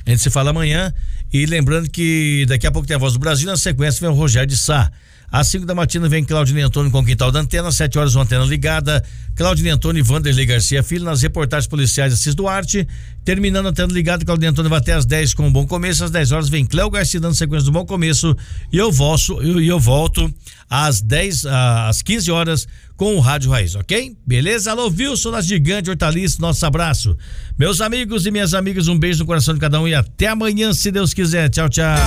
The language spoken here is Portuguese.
A gente se fala amanhã. E lembrando que daqui a pouco tem a Voz do Brasil. Na sequência vem o Rogério de Sá. Às 5 da matina vem Claudinei Antônio com o Quintal da Antena, 7 horas uma antena ligada. Claudinei Antônio e Vanderlei Garcia Filho nas reportagens policiais Assis Duarte. Terminando a antena ligada, Claudinei Antônio vai até às 10 com um Bom Começo. Às 10 horas vem Cléo Garcia dando sequência do Bom Começo. E eu volto às 15 horas com o Rádio Raiz, ok? Beleza? Alô, Wilson, das Gigante Hortaliça, nosso abraço. Meus amigos e minhas amigas, um beijo no coração de cada um e até amanhã, se Deus quiser. Tchau, tchau.